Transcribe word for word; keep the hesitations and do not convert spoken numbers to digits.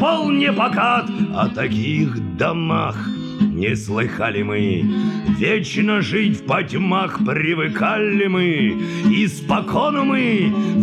пол не покат. О таких домах не слыхали мы. Вечно жить в потьмах привыкали мы. Испокону мы